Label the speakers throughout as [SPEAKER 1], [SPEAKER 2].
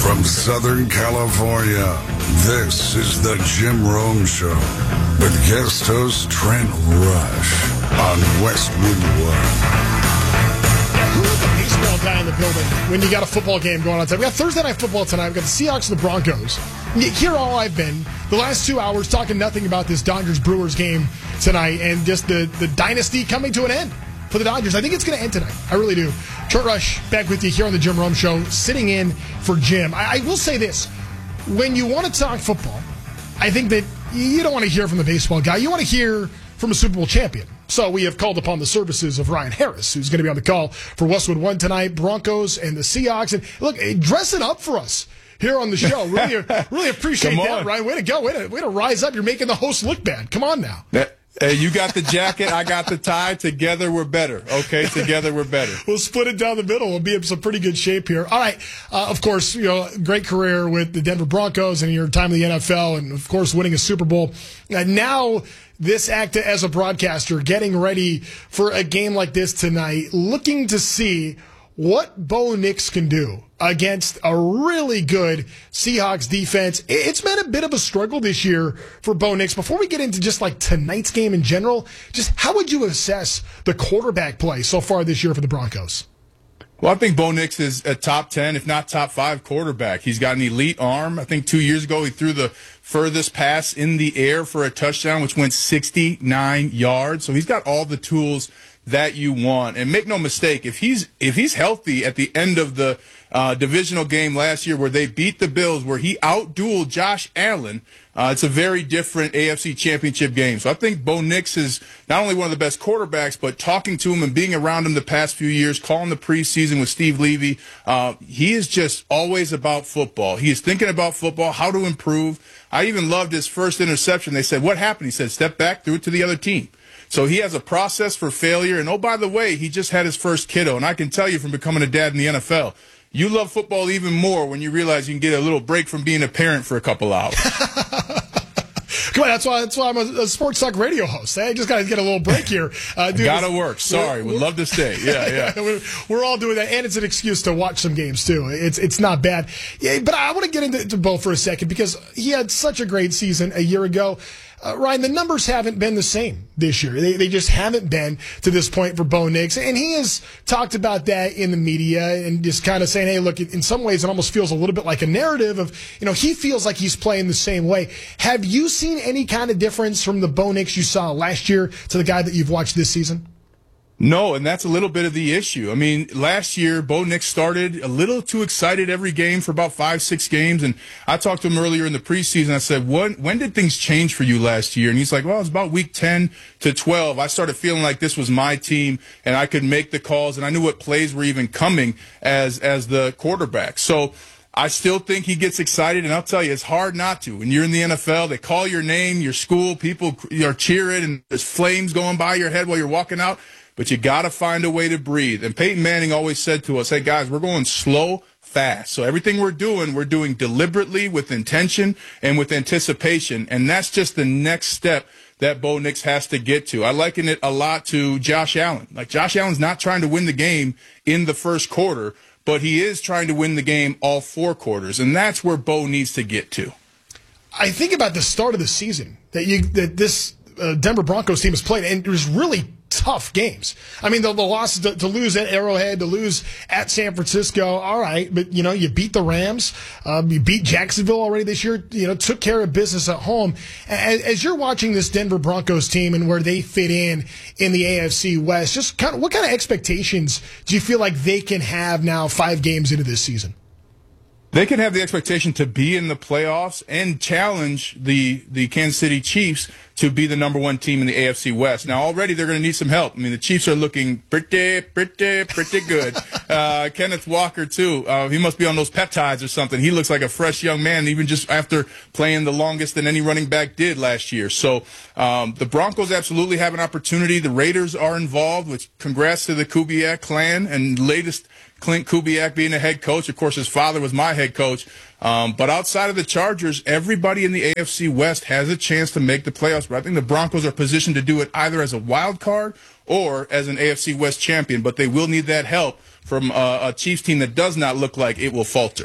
[SPEAKER 1] From Southern California, this is the Jim Rome Show with guest host Trent Rush on Westwood One.
[SPEAKER 2] Who's the baseball guy in the building when you got a football game going on tonight? We got Thursday Night Football tonight. We've got the Seahawks and the Broncos. Here all I've been, the last 2 hours, talking nothing about this Dodgers-Brewers game tonight and just the dynasty coming to an end for the Dodgers. I think it's going to end tonight. I really do. Trent Rush back with you here on the Jim Rome Show, sitting in for Jim. I will say this. When you want to talk football, I think that you don't want to hear from the baseball guy. You want to hear from a Super Bowl champion. So we have called upon the services of Ryan Harris, who's going to be on the call for Westwood One tonight, Broncos and the Seahawks. And look, dress it up for us here on the show. Really appreciate that, Ryan. Way to go. Way to rise up. You're making the host look bad. Come on now.
[SPEAKER 3] Hey, you got the jacket, I got the tie. Together we're better. Okay, together we're better.
[SPEAKER 2] We'll split it down the middle. We'll be in some pretty good shape here. All right. Of course, great career with the Denver Broncos and your time in the NFL, and of course, winning a Super Bowl. Now, this act as a broadcaster, getting ready for a game like this tonight, looking to see what Bo Nix can do against a really good Seahawks defense. It's been a bit of a struggle this year for Bo Nix. Before we get into just like tonight's game in general, just how would you assess the quarterback play so far this year for the Broncos?
[SPEAKER 3] Well, I think Bo Nix is a top 10, if not top 5 quarterback. He's got an elite arm. I think 2 years ago he threw the furthest pass in the air for a touchdown, which went 69 yards. So he's got all the tools that you want. And make no mistake, if he's healthy at the end of the divisional game last year where they beat the Bills, where he outdueled Josh Allen, it's a very different AFC Championship game. So I think Bo Nix is not only one of the best quarterbacks, but talking to him and being around him the past few years, calling the preseason with Steve Levy, he is just always about football. He is thinking about football, how to improve. I even loved his first interception. They said, "What happened?" He said, "Step back, threw it to the other team." So he has a process for failure. And, oh, by the way, he just had his first kiddo. And I can tell you from becoming a dad in the NFL, you love football even more when you realize you can get a little break from being a parent for a couple hours.
[SPEAKER 2] Come on, that's why I'm a sports talk radio host. I just got to get a little break here.
[SPEAKER 3] Gotta work. Sorry, would love to stay. Yeah.
[SPEAKER 2] We're all doing that, and it's an excuse to watch some games too. It's not bad. Yeah, but I want to get into Bo for a second because he had such a great season a year ago. Ryan, the numbers haven't been the same this year. They just haven't been to this point for Bo Nix. And he has talked about that in the media and just kind of saying, hey, look, in some ways it almost feels a little bit like a narrative of, he feels like he's playing the same way. Have you seen any kind of difference from the Bo Nix you saw last year to the guy that you've watched this season?
[SPEAKER 3] No, and that's a little bit of the issue. I mean, last year, Bo Nix started a little too excited every game for about 5-6 games. And I talked to him earlier in the preseason. I said, when did things change for you last year? And he's like, well, it was about week 10 to 12. I started feeling like this was my team and I could make the calls and I knew what plays were even coming as the quarterback. So I still think he gets excited, and I'll tell you, it's hard not to. When you're in the NFL, they call your name, your school, people are cheering, and there's flames going by your head while you're walking out. But you got to find a way to breathe. And Peyton Manning always said to us, hey, guys, we're going slow, fast. So everything we're doing deliberately with intention and with anticipation. And that's just the next step that Bo Nix has to get to. I liken it a lot to Josh Allen. Like, Josh Allen's not trying to win the game in the first quarter, but he is trying to win the game all 4 quarters. And that's where Bo needs to get to.
[SPEAKER 2] I think about the start of the season that this Denver Broncos team has played, and it was really tough games. I mean, the losses to lose at Arrowhead, to lose at San Francisco, all right, but, you beat the Rams, you beat Jacksonville already this year, took care of business at home. As you're watching this Denver Broncos team and where they fit in the AFC West, just what kind of expectations do you feel like they can have now 5 games into this season?
[SPEAKER 3] They can have the expectation to be in the playoffs and challenge the Kansas City Chiefs to be the number 1 team in the AFC West. Now, already they're going to need some help. I mean, the Chiefs are looking pretty good. Kenneth Walker, too. He must be on those peptides or something. He looks like a fresh young man, even just after playing the longest that any running back did last year. So the Broncos absolutely have an opportunity. The Raiders are involved, which congrats to the Kubiak clan and latest Clint Kubiak being a head coach. Of course, his father was my head coach. But outside of the Chargers, everybody in the AFC West has a chance to make the playoffs. But I think the Broncos are positioned to do it either as a wild card or as an AFC West champion. But they will need that help from a Chiefs team that does not look like it will falter.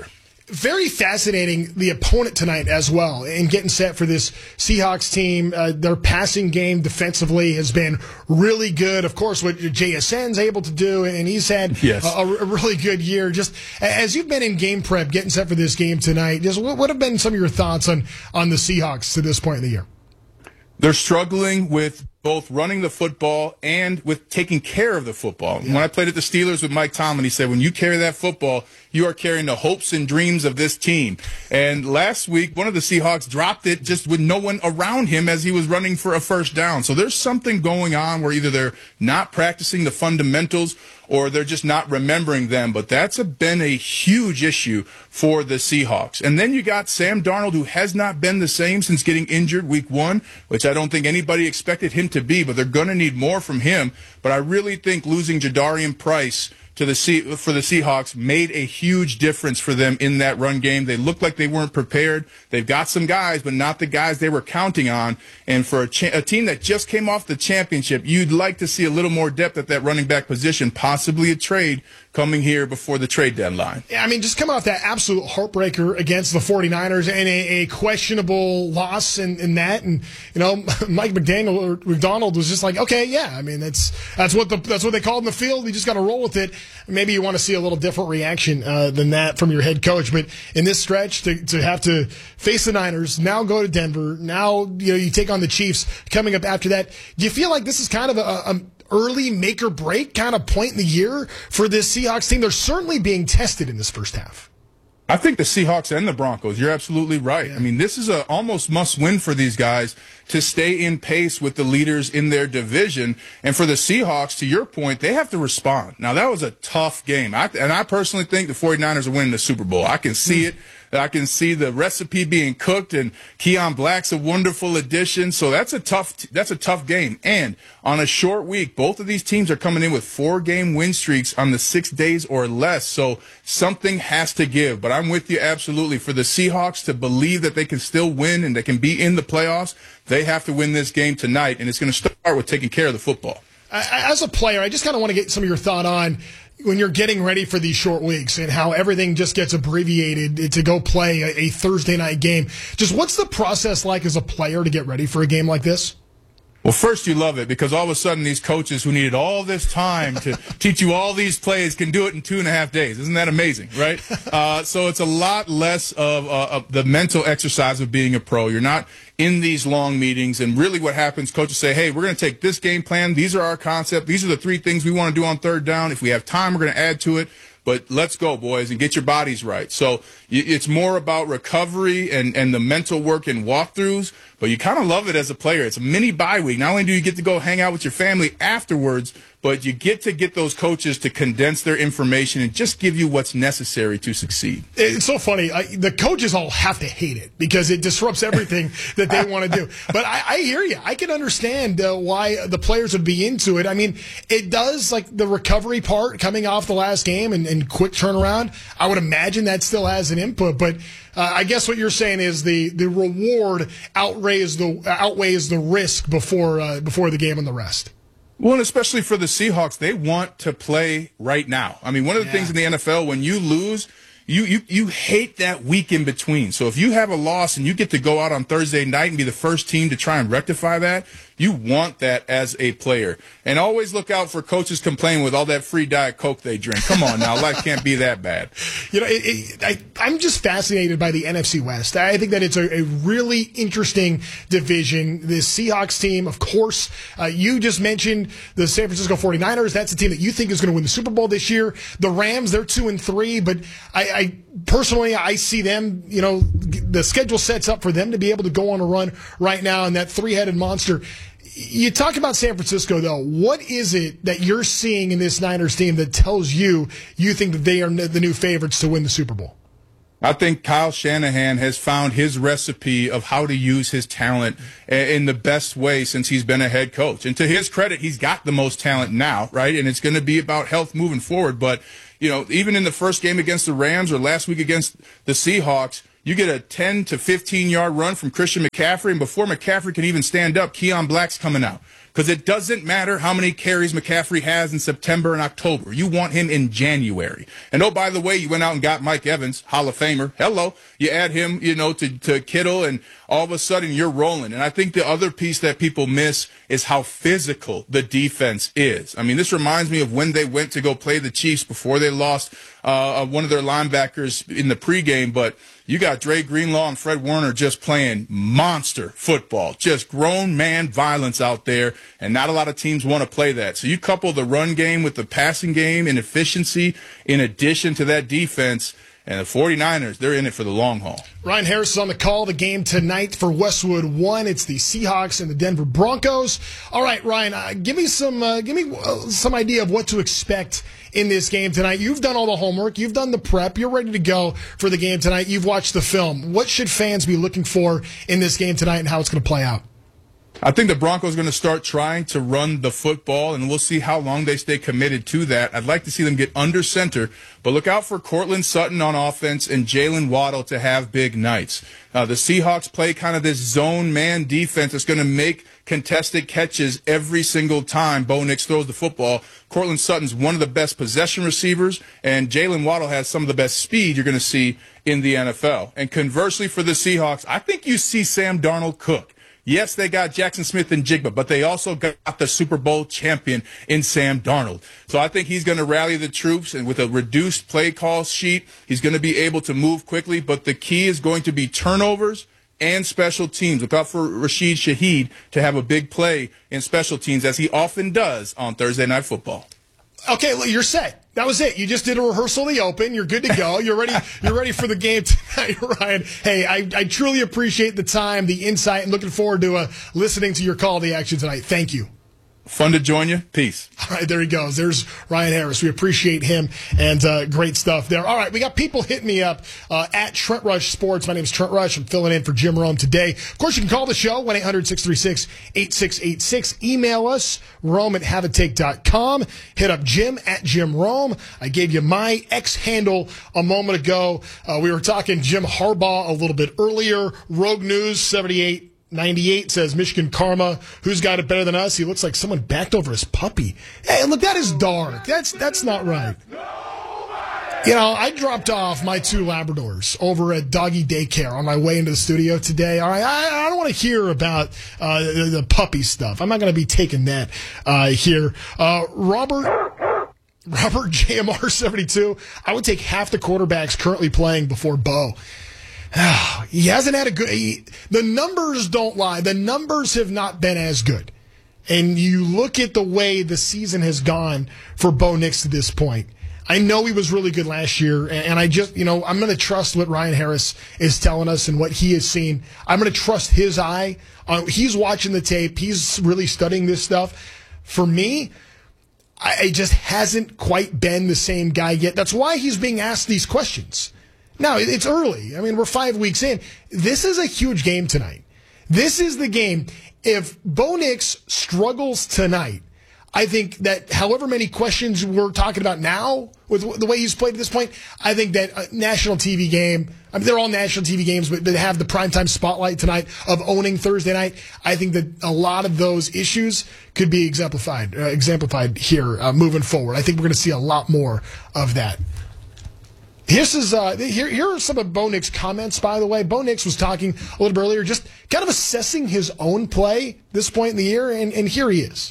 [SPEAKER 2] very fascinating, the opponent tonight as well, and getting set for this Seahawks team. Their passing game defensively has been really good. Of course, what JSN's able to do, and he's had a really good year. Just as you've been in game prep, getting set for this game tonight, just what have been some of your thoughts on the Seahawks to this point in the year?
[SPEAKER 3] They're struggling with both running the football and with taking care of the football. Yeah. When I played at the Steelers with Mike Tomlin, he said, when you carry that football, you are carrying the hopes and dreams of this team. And last week, one of the Seahawks dropped it just with no one around him as he was running for a first down. So there's something going on where either they're not practicing the fundamentals or they're just not remembering them. But that's been a huge issue for the Seahawks. And then you got Sam Darnold, who has not been the same since getting injured week 1, which I don't think anybody expected him to be, but they're going to need more from him. But I really think losing Jadarian Price for the Seahawks made a huge difference for them in that run game. They looked like they weren't prepared. They've got some guys, but not the guys they were counting on. And for a team that just came off the championship, you'd like to see a little more depth at that running back position, possibly a trade coming here before the trade deadline.
[SPEAKER 2] Yeah, I mean, just coming off that absolute heartbreaker against the 49ers and a questionable loss in that. And, you know, Mike McDonald was just like, okay, yeah, I mean, that's what they called in the field. You just got to roll with it. Maybe you want to see a little different reaction than that from your head coach. But in this stretch, to have to face the Niners, now go to Denver, now you take on the Chiefs coming up after that. Do you feel like this is kind of a early make or break kind of point in the year for this Seahawks team? They're certainly being tested in this first half.
[SPEAKER 3] I think the Seahawks and the Broncos, you're absolutely right. Yeah. I mean, this is a almost must-win for these guys to stay in pace with the leaders in their division. And for the Seahawks, to your point, they have to respond. Now, that was a tough game. And I personally think the 49ers are winning the Super Bowl. I can see it. I can see the recipe being cooked, and Keon Black's a wonderful addition. So that's a tough game. And on a short week, both of these teams are coming in with 4-game win streaks on the 6 days or less. So something has to give. But I'm with you absolutely. For the Seahawks to believe that they can still win and they can be in the playoffs, they have to win this game tonight, and it's going to start with taking care of the football.
[SPEAKER 2] As a player, I just kind of want to get some of your thought on when you're getting ready for these short weeks and how everything just gets abbreviated to go play a Thursday night game. Just what's the process like as a player to get ready for a game like this?
[SPEAKER 3] Well, first you love it because all of a sudden these coaches who needed all this time to teach you all these plays can do it in 2.5 days. Isn't that amazing, right? So it's a lot less of the mental exercise of being a pro. You're not in these long meetings, and really what happens, coaches say, hey, we're going to take this game plan. These are our concepts. These are the 3 things we want to do on third down. If we have time, we're going to add to it. But let's go, boys, and get your bodies right. So it's more about recovery and the mental work and walkthroughs, but you kind of love it as a player. It's a mini bye week. Not only do you get to go hang out with your family afterwards, but you get to get those coaches to condense their information and just give you what's necessary to succeed.
[SPEAKER 2] It's so funny. The coaches all have to hate it because it disrupts everything that they want to do. But I hear you. I can understand why the players would be into it. I mean, it does, like the recovery part coming off the last game and quick turnaround. I would imagine that still has an input. But I guess what you're saying is the reward outweighs the risk before the game and the rest.
[SPEAKER 3] Well, and especially for the Seahawks, they want to play right now. I mean, one of the things in the NFL, when you lose, you hate that week in between. So if you have a loss and you get to go out on Thursday night and be the first team to try and rectify that, you want that as a player. And always look out for coaches complaining with all that free Diet Coke they drink. Come on now, life can't be that bad.
[SPEAKER 2] You know, I'm just fascinated by the NFC West. I think that it's a really interesting division. The Seahawks team, of course, you just mentioned the San Francisco 49ers. That's the team that you think is going to win the Super Bowl this year. The Rams, they're 2-3, but I personally, I see them, you know, the schedule sets up for them to be able to go on a run right now, and that 3-headed monster. You talk about San Francisco, though. What is it that you're seeing in this Niners team that tells you think that they are the new favorites to win the Super Bowl?
[SPEAKER 3] I think Kyle Shanahan has found his recipe of how to use his talent in the best way since he's been a head coach. And to his credit, he's got the most talent now, right? And it's going to be about health moving forward. But, you know, even in the first game against the Rams or last week against the Seahawks, you get a 10 to 15-yard run from Christian McCaffrey, and before McCaffrey can even stand up, Keon Black's coming out. because it doesn't matter how many carries McCaffrey has in September and October. You want him in January. And oh, by the way, you went out and got Mike Evans, Hall of Famer. Hello. You add him, to Kittle, and all of a sudden you're rolling. And I think the other piece that people miss is how physical the defense is. I mean, this reminds me of when they went to go play the Chiefs before they lost one of their linebackers in the pregame, but you got Dre Greenlaw and Fred Warner just playing monster football, just grown man violence out there, and not a lot of teams want to play that. So you couple the run game with the passing game and efficiency in addition to that defense, and the 49ers, they're in it for the long haul.
[SPEAKER 2] Ryan Harris is on the call. The game tonight for Westwood 1. It's the Seahawks and the Denver Broncos. All right, Ryan, give me some idea of what to expect in this game tonight. You've done all the homework. You've done the prep. You're ready to go for the game tonight. You've watched the film. What should fans be looking for in this game tonight and how it's going to play out?
[SPEAKER 3] I think the Broncos are going to start trying to run the football, and we'll see how long they stay committed to that. I'd like to see them get under center, but look out for Cortland Sutton on offense and Jalen Waddle to have big nights. The Seahawks play kind of this zone man defense that's going to make contested catches every single time Bo Nix throws the football. Cortland Sutton's one of the best possession receivers, and Jalen Waddle has some of the best speed you're going to see in the NFL. And conversely for the Seahawks, I think you see Sam Darnold cook. Yes, they got Jackson Smith and Jigba, but they also got the Super Bowl champion in Sam Darnold. So I think he's going to rally the troops, and with a reduced play call sheet, he's going to be able to move quickly. But the key is going to be turnovers and special teams. Look out for Rashid Shaheed to have a big play in special teams, as he often does on Thursday Night Football.
[SPEAKER 2] Okay, you're set. That was it. You just did a rehearsal of the Open. You're good to go. You're ready. You're ready for the game tonight, Ryan. Hey, I truly appreciate the time, the insight, and looking forward to listening to your call to action tonight. Thank you.
[SPEAKER 3] Fun to join you. Peace.
[SPEAKER 2] All right, there he goes. There's Ryan Harris. We appreciate him, and great stuff there. All right, we got people hitting me up at Trent Rush Sports. My name is Trent Rush. I'm filling in for Jim Rome today. Of course, you can call the show, 1-800-636-8686. Email us, rome@haveatake.com. Hit up Jim at Jim Rome. I gave you my X handle a moment ago. We were talking Jim Harbaugh a little bit earlier. Rogue News 7898 says, Michigan Karma, who's got it better than us? He looks like someone backed over his puppy. Hey, look, that is dark. That's not right. I dropped off my 2 Labradors over at Doggy Daycare on my way into the studio today. All right, I don't want to hear about the puppy stuff. I'm not going to be taking that here. Robert JMR 72, I would take half the quarterbacks currently playing before Bo. He hasn't had the numbers don't lie. The numbers have not been as good. And you look at the way the season has gone for Bo Nix to this point. I know he was really good last year, and I just, I'm going to trust what Ryan Harris is telling us and what he has seen. I'm going to trust his eye. He's watching the tape. He's really studying this stuff. For me, it just hasn't quite been the same guy yet. That's why he's being asked these questions. Now, it's early. I mean, we're 5 weeks in. This is a huge game tonight. This is the game. If Bo Nix struggles tonight, I think that however many questions we're talking about now with the way he's played at this point, I think that a national TV game, they're all national TV games, but they have the primetime spotlight tonight of owning Thursday night. I think that a lot of those issues could be exemplified here moving forward. I think we're going to see a lot more of that. Here are some of Bo Nix's comments, by the way. Bo Nix was talking a little bit earlier, just kind of assessing his own play this point in the year, and here he is.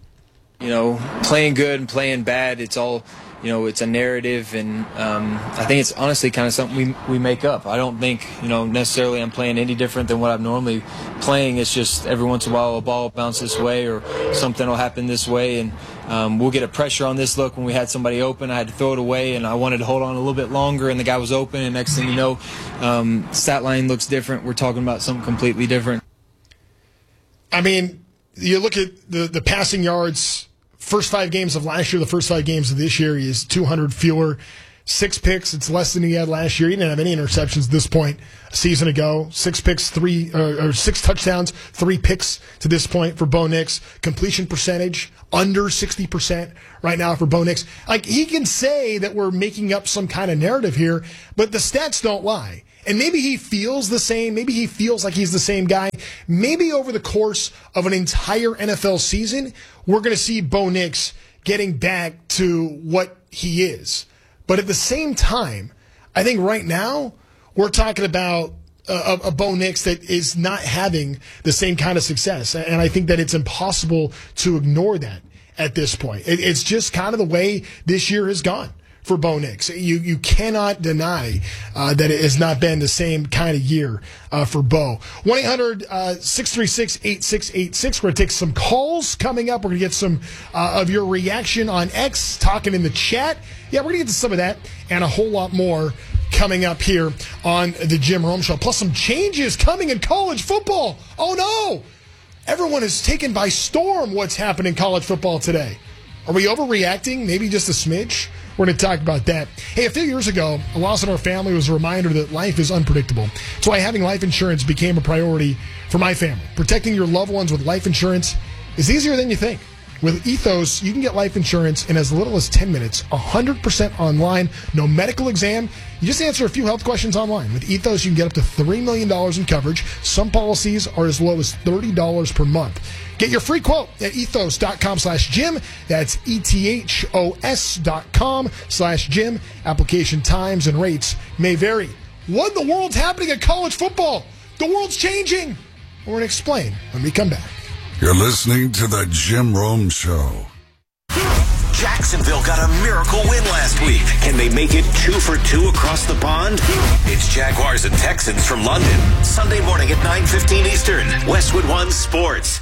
[SPEAKER 4] Playing good and playing bad, it's all, it's a narrative, and I think it's honestly kind of something we make up. I don't think, necessarily I'm playing any different than what I'm normally playing. It's just every once in a while a ball will bounce this way or something will happen this way, and we'll get a pressure on this look when we had somebody open. I had to throw it away, and I wanted to hold on a little bit longer, and the guy was open, and next thing you know, stat line looks different. We're talking about something completely different.
[SPEAKER 2] I mean, you look at the passing yards, first 5 games of last year, the first 5 games of this year, he is 200 fewer. 6 picks. It's less than he had last year. He didn't have any interceptions at this point a season ago. 6 picks, 6 touchdowns, 3 picks to this point for Bo Nix. Completion percentage under 60% right now for Bo Nix. Like, he can say that we're making up some kind of narrative here, but the stats don't lie. And maybe he feels the same. Maybe he feels like he's the same guy. Maybe over the course of an entire NFL season, we're going to see Bo Nix getting back to what he is. But at the same time, I think right now we're talking about a Bo Nix that is not having the same kind of success. And I think that it's impossible to ignore that at this point. It's just kind of the way this year has gone for Bo Nix. You cannot deny that it has not been the same kind of year for Bo. 1-800-636-8686. We're going to take some calls coming up. We're going to get some of your reaction on X, talking in the chat. Yeah, we're going to get to some of that and a whole lot more coming up here on the Jim Rome Show. Plus some changes coming in college football. Oh, no. Everyone is taken by storm what's happening in college football today. Are we overreacting? Maybe just a smidge? We're going to talk about that. Hey, a few years ago, a loss in our family was a reminder that life is unpredictable. That's why having life insurance became a priority for my family. Protecting your loved ones with life insurance is easier than you think. With Ethos, you can get life insurance in as little as 10 minutes, 100% online, no medical exam. You just answer a few health questions online. With Ethos, you can get up to $3 million in coverage. Some policies are as low as $30 per month. Get your free quote at ethos.com/Jim. That's ethos.com/Jim. Application times and rates may vary. What in the world's happening in college football? The world's changing. We're going to explain when we come back.
[SPEAKER 1] You're listening to the Jim Rome Show.
[SPEAKER 5] Jacksonville got a miracle win last week. Can they make it 2 for 2 across the pond? It's Jaguars and Texans from London. Sunday morning at 9:15 Eastern. Westwood One Sports.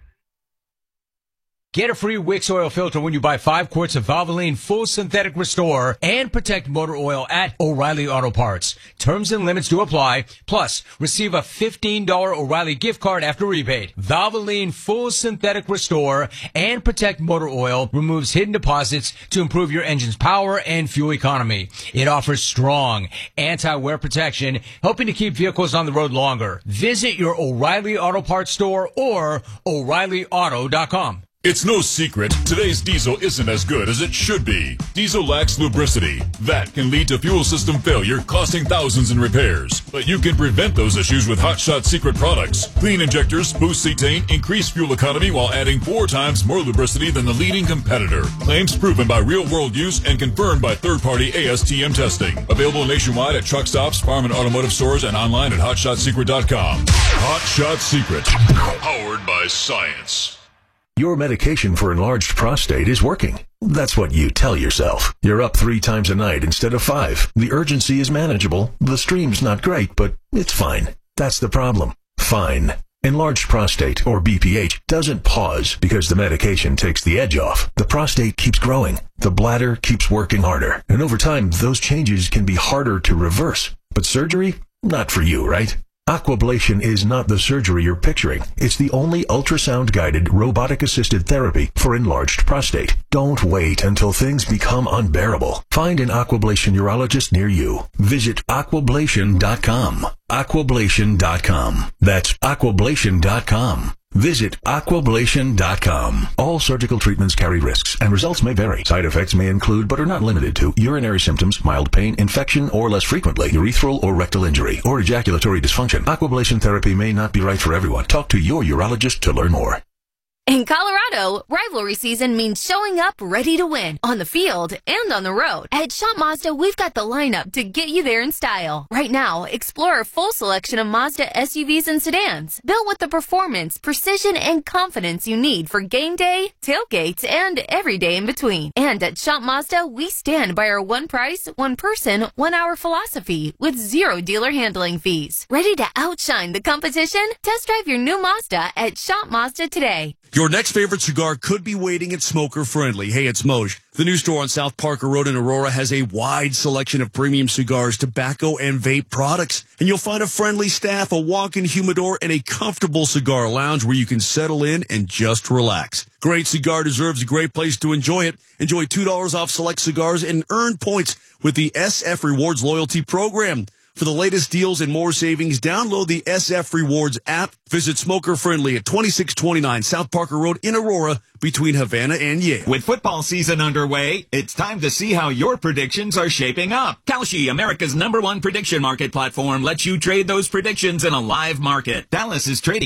[SPEAKER 6] Get a free Wix oil filter when you buy 5 quarts of Valvoline Full Synthetic Restore and Protect Motor Oil at O'Reilly Auto Parts. Terms and limits do apply. Plus, receive a $15 O'Reilly gift card after rebate. Valvoline Full Synthetic Restore and Protect Motor Oil removes hidden deposits to improve your engine's power and fuel economy. It offers strong anti-wear protection, helping to keep vehicles on the road longer. Visit your O'Reilly Auto Parts store or O'ReillyAuto.com.
[SPEAKER 7] It's no secret, today's diesel isn't as good as it should be. Diesel lacks lubricity. That can lead to fuel system failure, costing thousands in repairs. But you can prevent those issues with Hot Shot Secret products. Clean injectors, boost cetane, increase fuel economy while adding 4 times more lubricity than the leading competitor. Claims proven by real-world use and confirmed by third-party ASTM testing. Available nationwide at truck stops, farm and automotive stores, and online at hotshotsecret.com. Hot Shot Secret. Powered by science.
[SPEAKER 8] Your medication for enlarged prostate is working. That's what you tell yourself. You're up 3 times a night instead of 5. The urgency is manageable. The stream's not great, but it's fine. That's the problem. Fine. Enlarged prostate, or BPH, doesn't pause because the medication takes the edge off. The prostate keeps growing. The bladder keeps working harder. And over time, those changes can be harder to reverse. But surgery? Not for you, right? Aquablation is not the surgery you're picturing. It's the only ultrasound-guided, robotic-assisted therapy for enlarged prostate. Don't wait until things become unbearable. Find an Aquablation urologist near you. Visit aquablation.com. Aquablation.com. That's aquablation.com. Visit aquablation.com. All surgical treatments carry risks, and results may vary. Side effects may include, but are not limited to, urinary symptoms, mild pain, infection, or less frequently, urethral or rectal injury, or ejaculatory dysfunction. Aquablation therapy may not be right for everyone. Talk to your urologist to learn more.
[SPEAKER 9] In Colorado, rivalry season means showing up ready to win on the field and on the road. At Shop Mazda, we've got the lineup to get you there in style. Right now, explore our full selection of Mazda SUVs and sedans, built with the performance, precision, and confidence you need for game day, tailgates, and every day in between. And at Shop Mazda, we stand by our one price, one person, 1 hour philosophy with 0 dealer handling fees. Ready to outshine the competition? Test drive your new Mazda at Shop Mazda today.
[SPEAKER 10] Your next favorite cigar could be waiting at Smoker Friendly. Hey, it's Moj. The new store on South Parker Road in Aurora has a wide selection of premium cigars, tobacco, and vape products. And you'll find a friendly staff, a walk-in humidor, and a comfortable cigar lounge where you can settle in and just relax. Great cigar deserves a great place to enjoy it. Enjoy $2 off select cigars and earn points with the SF Rewards loyalty program. For the latest deals and more savings, download the SF Rewards app. Visit Smoker Friendly at 2629 South Parker Road in Aurora between Havana and Yale.
[SPEAKER 11] With football season underway, it's time to see how your predictions are shaping up. Kalshi, America's #1 prediction market platform, lets you trade those predictions in a live market. Dallas is trading